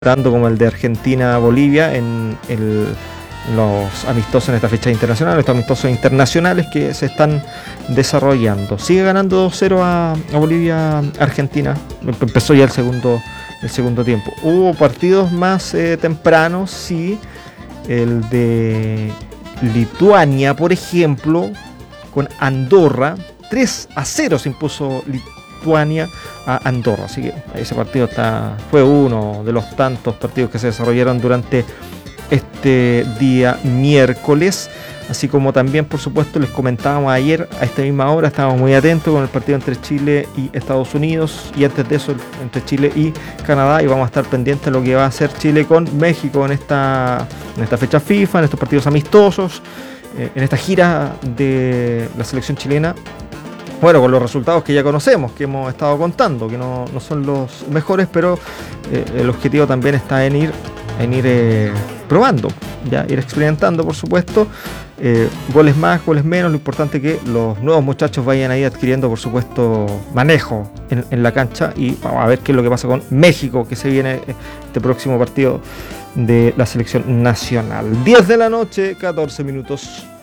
dando como el de Argentina-Bolivia en los amistosos en esta fecha internacional, estos amistosos internacionales que se están desarrollando. Sigue ganando 2-0 a Bolivia-Argentina. Empezó ya el segundo tiempo. Hubo partidos más tempranos, sí. El de Lituania, por ejemplo, con Andorra. 3-0 se impuso Lituania a Andorra, así que ese partido fue uno de los tantos partidos que se desarrollaron durante este día miércoles, así como también, por supuesto, les comentábamos ayer a esta misma hora, estábamos muy atentos con el partido entre Chile y Estados Unidos, y antes de eso entre Chile y Canadá, y vamos a estar pendientes de lo que va a hacer Chile con México en esta fecha FIFA, en estos partidos amistosos, en esta gira de la selección chilena. Bueno, con los resultados que ya conocemos, que hemos estado contando, que no son los mejores, pero el objetivo también está en ir probando, ya ir experimentando, por supuesto, goles más, goles menos. Lo importante es que los nuevos muchachos vayan ahí adquiriendo, por supuesto, manejo en la cancha, y vamos a ver qué es lo que pasa con México, que se viene este próximo partido de la selección nacional. 10 de la noche, 14 minutos.